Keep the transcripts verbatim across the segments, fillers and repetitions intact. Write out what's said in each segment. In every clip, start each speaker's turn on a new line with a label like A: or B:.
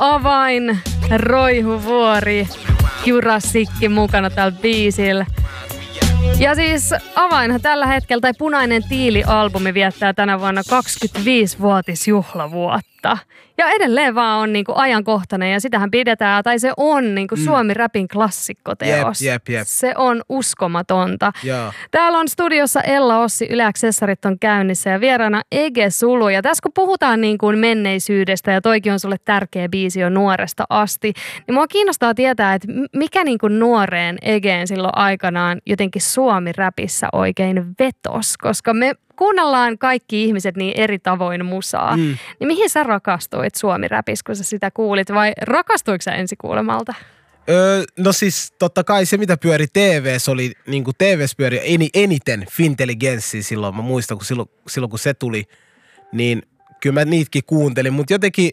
A: Avain, Roihuvuori, Jurasikki mukana tällä biisillä. Ja siis Avainhan tällä hetkellä, tai Punainen Tiili-albumi viettää tänä vuonna kaksikymmentäviisi-vuotisjuhlavuotta. Ja edelleen vaan on niinku ajankohtainen ja sitähän pidetään, tai se on niinku Suomi-räpin klassikkoteos.
B: Jep, jep, jep.
A: Se on uskomatonta.
B: Joo.
A: Täällä on studiossa Ella Ossi, Yle Accessorit on käynnissä ja vieraana Ege Sulu. Ja tässä kun puhutaan niin kuin menneisyydestä ja toikin on sulle tärkeä biisi jo nuoresta asti, niin mua kiinnostaa tietää, että mikä niin kuin nuoreen Egeen silloin aikanaan jotenkin Suomi-räpissä oikein vetos, koska me kuunnellaan kaikki ihmiset niin eri tavoin musaa. Mm. Niin mihin sä rakastuit Suomi-räpissä, kun sä sitä kuulit, vai rakastuiko sä ensikuulemalta?
B: Öö, no siis totta kai se, mitä pyöri T V:ssä, oli niin kuin T V:ssä pyöri eni, eniten Fintelligenssi silloin. Mä muistan, kun silloin, silloin kun se tuli, niin kyllä mä niitäkin kuuntelin. Mutta jotenkin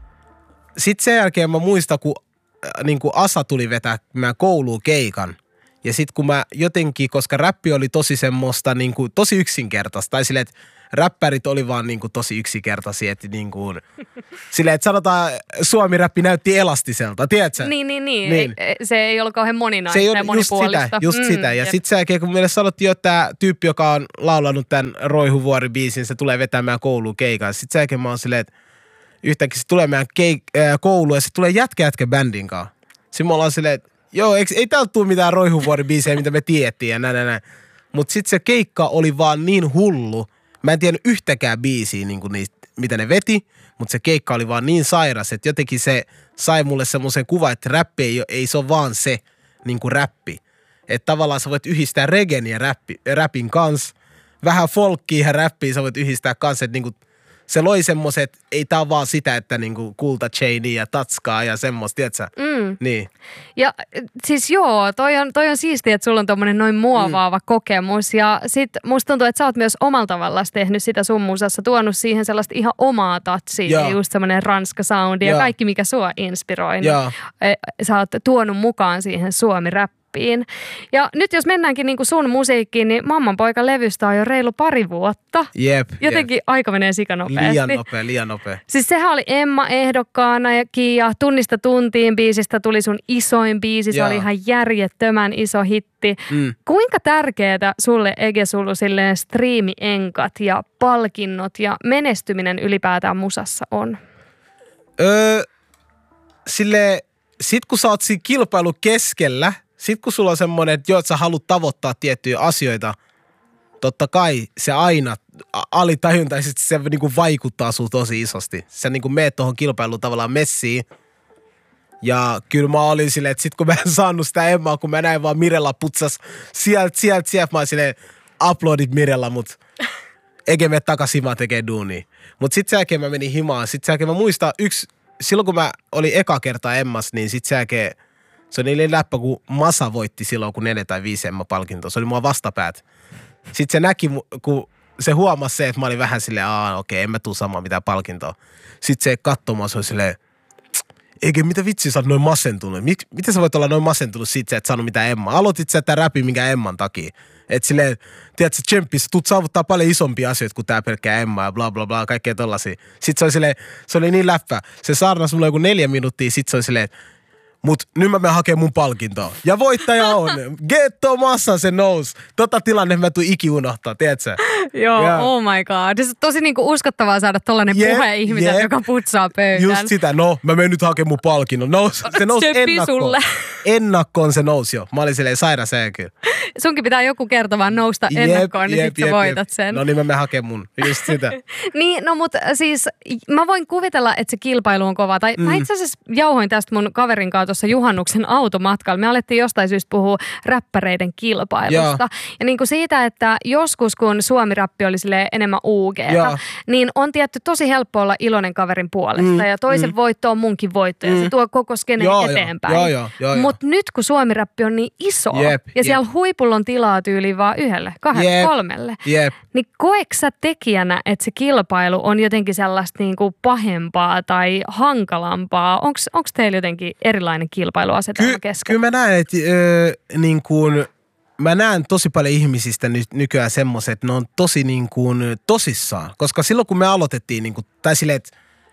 B: sitten sen jälkeen mä muistan, kun, äh, niin kuin Asa tuli vetää mä kouluun keikan. Ja sitten kun mä jotenkin, koska räppi oli tosi semmoista niin kuin, tosi yksinkertaista, tai silleen, että räppärit oli vaan niin kuin, tosi yksinkertaisia, että niin kuin, silleen, että sanotaan Suomi-räppi näytti elastiselta, tiedätkö?
A: Niin, niin, niin. niin. Ei, se ei ollut kauhean moninaista ja
B: Just
A: monipuolista.
B: sitä, just mm, sitä. Ja sitten sen jälkeen, kun meille sanottiin, että tämä tyyppi, joka on laulanut tämän Roihuvuori-biisin, se tulee vetämään kouluun keikan. Sitten sen jälkeen mä oon silleen, että yhtäkkiä se tulee meidän keik- äh, kouluun ja se tulee jätkä-jätkä-bändin kanssa. Sitten me ollaan silleen, että joo, eikö, ei täältä tule mitään Roihuvuori-biisejä, mitä me tiedettiin ja näin, näin, näin. Mutta sitten se keikka oli vaan niin hullu. Mä en tiennyt yhtäkään biisiä, niin kuin niistä, mitä ne veti, mutta se keikka oli vaan niin sairas, että jotenkin se sai mulle semmoisen kuvan, että räppi ei, ei se ole vaan se niin kuin räppi. Että tavallaan sä voit yhdistää regen ja räppi, räpin kanssa. Vähän folkkia ja räppiä sä voit yhdistää kanssa, että niin kuin se loi semmoisen, että ei tää ole vaan sitä, että niinku kulta chainia ja tatskaa ja semmoista, tietsä?
A: Mm.
B: Niin.
A: Ja siis joo, toi on, toi on siistiä, että sulla on tommonen noin muovaava mm. kokemus. Ja sit musta tuntuu, että sä oot myös omalla tavallaan tehnyt sitä sun musassa, tuonut siihen sellaista ihan omaa tatsia, ja just semmoinen ranska soundi ja kaikki, mikä sua inspiroi. Niin sä oot tuonut mukaan siihen Suomi-räppiin. Ja nyt jos mennäänkin niinku sun musiikkiin, niin Mamman poika -levystä on jo reilu pari vuotta.
B: Jep.
A: Jotenkin jep. aika menee sikanopeasti.
B: Liian nopea, liian nopea.
A: Siis sehän oli Emma ehdokkaana ja Kiia Tunnista tuntiin biisistä tuli sun isoin biisi. Se oli ihan järjettömän iso hitti. Mm. Kuinka tärkeää sulle, Ege Sulu, silleen striimi-enkat ja palkinnot ja menestyminen ylipäätään musassa on?
B: Öö, silleen, sit kun sä oot siinä kilpailun keskellä, sitten kun sulla on semmoinen, että joo, että sä haluat tavoittaa tiettyjä asioita, totta kai se aina alitajuntaisesti se niinku vaikuttaa sulla tosi isosti. Sä niinku meet tuohon kilpailuun tavallaan messiin. Ja kyllä mä olin silleen, että sit kun mä en saanut sitä Emmaa, kun mä näin vaan Mirella putsas sieltä, sieltä, sieltä. Mä olin silleen, uploadit Mirella, mut eikä mene takas himaan tekee duunia. Mut sit sen jälkeen mä menin himaan. Sit sen jälkeen mä muistan yksi, silloin kun mä olin eka kertaa Emmas, niin sit sen jälkeen se oli niin läppä, kun Masa voitti silloin, kun neljä tai viisi Emma-palkintoa. Se oli mua vastapäät. Sitten se näki, kun se huomasi se, että mä olin vähän silleen, aah, okei, en mä tuu saamaan mitään palkintoa. Sitten se katsomaan, se oli silleen, eikä mitä vitsi, sä oot noin masentunut. Mik, miten sä voit olla noin masentunut siitä, että saanut mitään Emma? Aloitit sä tämän räpin minkä Emman takia. Että silleen, tiedätkö, tsemppissä, tuut saavuttaa paljon isompia asioita kuin tää pelkkää Emma ja bla bla bla, kaikkea tollasia. Sitten se oli silleen, se oli niin läppä. Se saarnasi mulle joku neljä minuuttia, sit se oli silleen, mut nyt mä menen hakemaan mun palkintoa. Ja voittaja on. Getto Massa se nousi. Tota tilanne mä tuin iki unohtaa, tiedätkö?
A: Joo, ja oh my god. Se on tosi niinku uskottavaa saada tollanen yep, puhe ihmisen, yep. joka putsaa pöydän.
B: Just sitä, no mä menen nyt hakemaan mun palkinnon. Nous, se nousi ennakkoon. Ennakkoon se nousi jo. Mä olin silleen sairas kyllä.
A: Sunkin pitää joku kerta vaan nousta
B: jep,
A: ennakkoon, niin
B: jep,
A: sit sä
B: jep,
A: voitat
B: jep.
A: sen.
B: No niin mä menen hakemaan mun. Just sitä.
A: Niin, no mut siis mä voin kuvitella, että se kilpailu on kova. Tai mm. mä itse asiassa jauhoin tästä mun kaverin kanssa tuossa juhannuksen automatkalla. Me alettiin jostain syystä puhua räppäreiden kilpailusta. Joo. Ja niin kuin siitä, että joskus kun Suomi-räppi oli silleen enemmän U G:tä, niin on tietty tosi helppo olla iloinen kaverin puolesta. Mm. Ja toisen mm. voitto on munkin voitto. Ja mm. se tuo koko skeneen eteenpäin.
B: Joo, joo, joo,
A: Mutta nyt kun Suomi-räppi on niin iso
B: jep,
A: ja siellä
B: jep.
A: huipulla on tilaa tyyliin vaan yhdelle, kahdelle,
B: jep,
A: kolmelle,
B: jep.
A: niin koeks sä tekijänä, että se kilpailu on jotenkin sellaista niinku pahempaa tai hankalampaa? Onko teillä jotenkin erilainen kilpailuasetelma
B: Ky-
A: kesken?
B: Kyllä mä näen, että öö, niin kuin, mä näen tosi paljon ihmisistä nyt nykyään semmoiset, että ne on tosi niin kuin tosissaan. Koska silloin kun me aloitettiin, niin kuin, tai silleen, että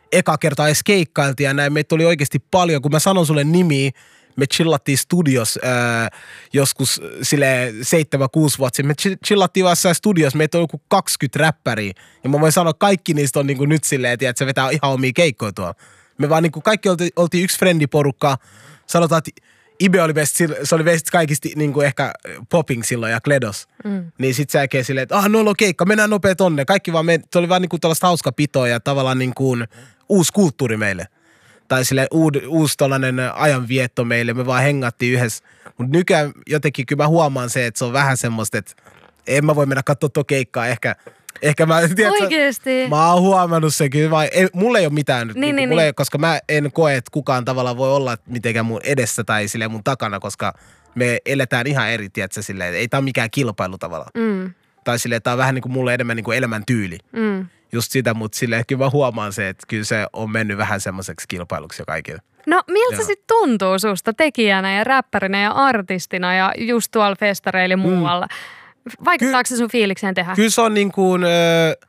B: eka kertaa edes keikkailtiin ja näin. Meitä oli oikeasti paljon. Kun mä sanon sulle nimiä, me chillattiin studios ää, joskus sille seitsemän, kuusi vuotta sitten. Me chillattiin vaan studios, meitä on joku kaksikymmentä räppäriä. Ja mä voin sanoa, että kaikki niistä on niinku nyt silleen, että se vetää ihan omia keikkoja tuolla. Me vaan niinku kaikki oltiin, oltiin yksi friendiporukka. Sanotaan, että Ibe oli best, se oli best kaikista niinku ehkä popping silloin ja Kledos. Mm. Niin sit se jälkeen silleen, että ah, no on keikka, mennään nopea tonne. Kaikki vaan, me, se oli vaan niinku tällaista hauska pitoa ja tavallaan niinku uusi kulttuuri meille. Tai silleen uud, uusi tollainen ajanvietto meille, me vaan hengattiin yhdessä. Mutta nykyään jotenkin kyllä mä huomaan se, että se on vähän semmoista, että en mä voi mennä katsoa tuo keikkaa ehkä. Ehkä mä, tiedätkö,
A: oikeesti?
B: Mä oon huomannut sen kyllä. Mä, ei, mulla ei ole mitään nyt,
A: niin,
B: niin,
A: niin,
B: ei,
A: niin.
B: koska mä en koe, että kukaan tavalla voi olla mitenkään mun edessä tai silleen mun takana, koska me eletään ihan eri, tiedätkö, silleen. Ei tää ole mikään kilpailu tavallaan. Mm. Tai silleen, tää on vähän niin kuin mulle enemmän niin kuin elämäntyyli. Mm. Just sitä, mutta silleen kyllä mä huomaan se, että kyllä se on mennyt vähän semmoiseksi kilpailuksi jo kaikille.
A: No miltä se sitten tuntuu susta tekijänä ja räppärinä ja artistina ja just tuolla festareilla ja muualla? Mm. Vaikuttaako se sun fiilikseen tehdä?
B: Kyllä se on niin kuin, äh,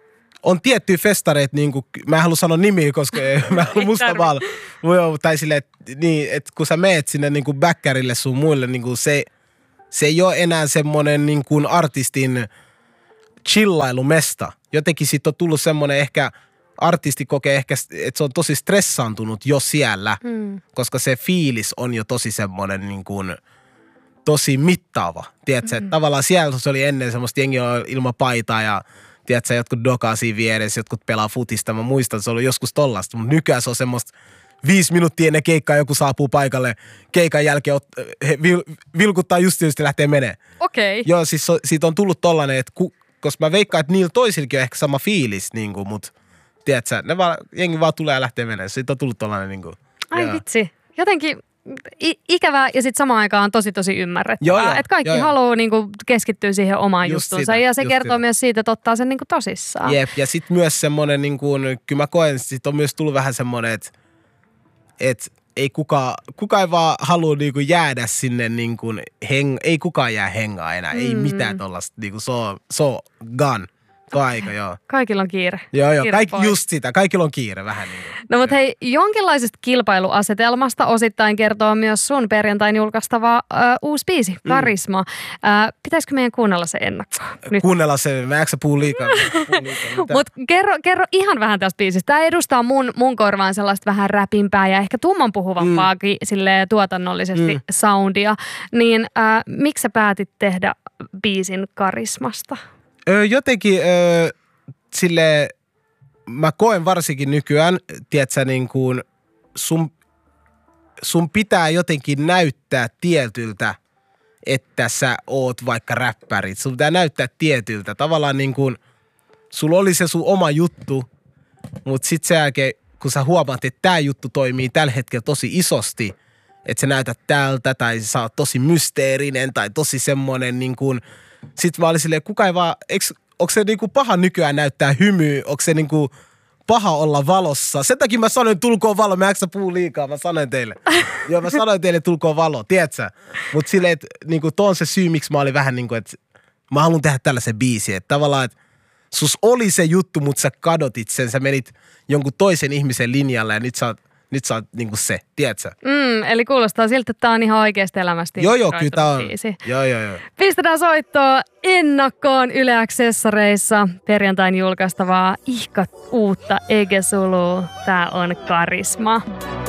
B: on tiettyjä festareita, niin kuin, mä en halua sanoa nimiä, koska mä en halua musta vaan. Tai silleen, että niin, et kun sä meet sinne niin kuin backerille sun muille, niin kuin se, se ei ole enää semmoinen niin kuin artistin chillailumesta. Jotenkin siitä on tullut semmoinen ehkä, artisti kokee ehkä, että se on tosi stressaantunut jo siellä, mm. koska se fiilis on jo tosi semmoinen niin kuin, tosi mittaava. Tiedätkö, mm. tavallaan siellä se oli ennen semmoista jengiä ilman paitaa ja tiedätkö, jotkut dokaa siinä vieressä, jotkut pelaa futista. Mä muistan, että se oli joskus tollasta, mutta nykyään se on semmoista viisi minuuttia ennen keikkaa joku saapuu paikalle, keikan jälkeen ot, he, vil, vilkuttaa just just lähtee menee.
A: Okei. Okay.
B: Joo, siis so, siitä on tullut tollainen, että ku, koska mä veikkaan, että niillä toisillakin on ehkä sama fiilis, niin kuin, mutta tiedätkö, ne vaan, jengi vaan tulee ja lähtee menee. Siitä on tullut tollainen niin kuin,
A: ai
B: joo.
A: vitsi. Jotenkin I- ikävää ja sitten samaan aikaan tosi tosi ymmärrettävää. Että kaikki
B: joo,
A: haluaa niinku keskittyä siihen omaan just juttuunsa. Sitä, ja se kertoo sitä. Myös siitä, että ottaa sen niinku tosissaan.
B: Jep, ja sitten myös semmoinen, niin kuin, kyllä mä koen, sit on myös tullut vähän semmoinen, että et ei kukaan, kukaan ei vaan halua niinku jäädä sinne, niinku, heng, ei kukaan jää hengaa enää. Mm. Ei mitään tollaista, niinku, so, so gone. Aika, joo.
A: Kaikilla on kiire.
B: Joo, joo.
A: Kiire
B: Kaikki
A: pois.
B: just sitä. Kaikilla on kiire vähän niin kuin.
A: No mutta hei, jonkinlaisesta kilpailuasetelmasta osittain kertoo myös sun perjantain julkaistava uh, uusi biisi, Karisma. Mm. Uh, pitäisikö meidän kuunnella se ennakkoon? Nyt.
B: Kuunnella se, mä eikö puhua liikaa?
A: Mutta kerro, kerro ihan vähän tästä biisistä. Tämä edustaa mun, mun korvaan sellaista vähän räpimpää ja ehkä tumman puhuvampaakin mm. silleen tuotannollisesti mm. soundia. Niin uh, miksi sä päätit tehdä biisin Karismasta?
B: Öö, jotenkin öö, sille mä koen varsinkin nykyään, tiedätkö, niin kuin sun, sun pitää jotenkin näyttää tietyltä, että sä oot vaikka räppärit. Sun pitää näyttää tietyltä. Tavallaan niin kuin, sulla oli se sun oma juttu, mutta sit sen jälkeen, kun sä huomaat, että tää juttu toimii tällä hetkellä tosi isosti, että sä näytät tältä tai sä oot tosi mysteerinen tai tosi semmonen niin kuin. Sitten mä olin silleen, kuka ei vaan, eks, onko se niinku paha nykyään näyttää hymyä, onko se niinku paha olla valossa? Sen takia mä sanoin, tulkoon valo, mä äksä puu liikaa, mä sanoin teille. Joo, mä sanoin teille, tulkoon valo, tiedätkö? Mutta silleen, että niinku, tuo on se syy, miksi mä olin vähän niinku, että mä haluan tehdä tällaisen biisin. Että tavallaan, että sus oli se juttu, mutta sä kadotit sen, sä menit jonkun toisen ihmisen linjalle ja nyt sä oot, nyt sä oot niinku se, tiedätkö?
A: Mm, eli kuulostaa siltä, että tää on ihan oikeasta elämästä.
B: Joo, joo, kyllä tää on. Biisi. Joo, joo, joo.
A: Pistetään soittoa ennakkoon Yle Accessareissa perjantain julkaistavaa ihka uutta Ege Sulu. Tää on Karisma.